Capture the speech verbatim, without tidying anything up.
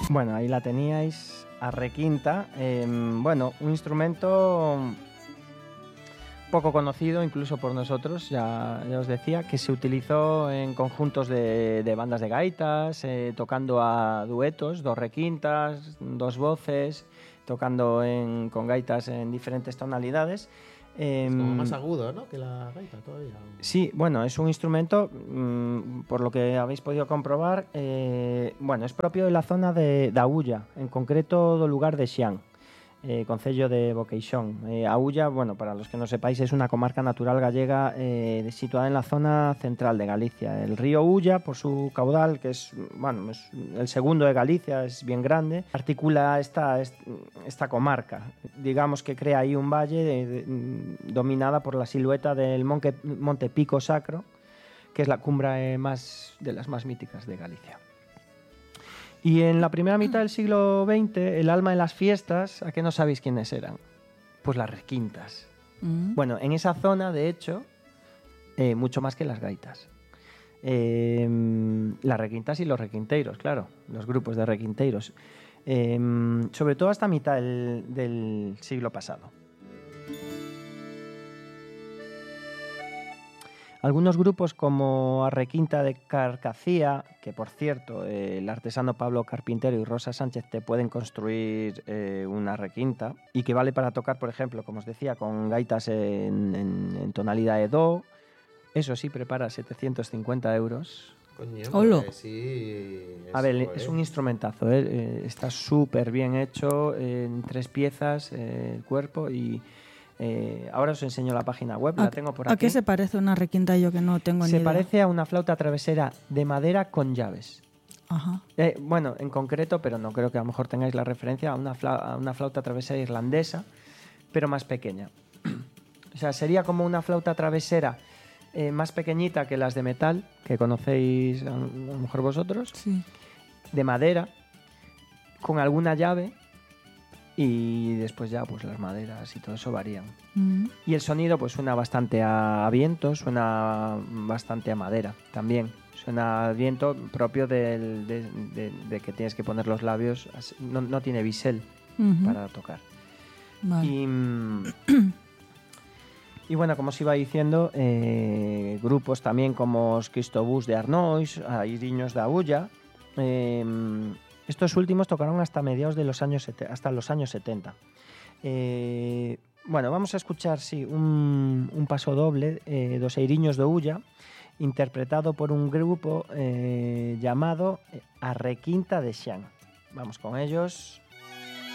Bueno, ahí la teníais, a requinta. Eh, bueno, un instrumento poco conocido incluso por nosotros, ya, ya os decía, que se utilizó en conjuntos de, de bandas de gaitas, eh, tocando a duetos, dos requintas, dos voces, tocando en, con gaitas en diferentes tonalidades. Es como más agudo, ¿no?, que la gaita todavía. Sí, bueno, es un instrumento, mmm, por lo que habéis podido comprobar, eh, bueno, es propio de la zona de, de Aulla, en concreto do lugar de Xián, eh, concello de Boqueixón. Eh, Aulla, bueno, para los que no sepáis, es una comarca natural gallega eh, situada en la zona central de Galicia. El río Ulla, por su caudal, que es, bueno, es el segundo de Galicia, es bien grande, articula esta, esta comarca. Digamos que crea ahí un valle de, de, dominada por la silueta del monte, monte Pico Sacro, que es la cumbre más, de las más míticas de Galicia. Y en la primera mitad del siglo veinte, el alma de las fiestas, ¿a qué no sabéis quiénes eran? Pues las requintas. Mm. Bueno, en esa zona, de hecho, eh, mucho más que las gaitas. Eh, las requintas y los requinteiros, claro, los grupos de requinteiros. Eh, sobre todo hasta mitad del, del siglo pasado. Algunos grupos como Arrequinta de Carcacía, que por cierto, eh, el artesano Pablo Carpintero y Rosa Sánchez te pueden construir eh, una requinta y que vale para tocar, por ejemplo, como os decía, con gaitas en, en, en tonalidad de do. Eso sí, prepara setecientos cincuenta euros. Coño, eh, sí, a ver, eh. es un instrumentazo, ¿eh? Eh, está súper bien hecho, eh, en tres piezas, eh, el cuerpo y... Eh, ahora os enseño la página web, la tengo por aquí. ¿A qué se parece una requinta? Yo que no tengo ni idea. Se parece a una flauta travesera de madera con llaves. Ajá. Eh, bueno, en concreto, pero no creo que a lo mejor tengáis la referencia, a una, fla- a una flauta travesera irlandesa, pero más pequeña. O sea, sería como una flauta travesera eh, más pequeñita que las de metal, que conocéis a, a lo mejor vosotros, sí. De madera, con alguna llave. Y después ya pues las maderas y todo eso varían. Mm. Y el sonido pues suena bastante a viento, suena bastante a madera también. Suena a viento propio del, de, de, de que tienes que poner los labios, no, no tiene bisel uh-huh. para tocar. Vale. Y, y bueno, como os iba diciendo, eh, grupos también como os Cristobús de Arnois, Airiños de Aulla, eh, estos últimos tocaron hasta mediados de los años hasta los años setenta. Eh, bueno, vamos a escuchar sí, un, un paso doble eh, dos Eiriños de Ulla, interpretado por un grupo eh, llamado Arrequinta de Xián. Vamos con ellos.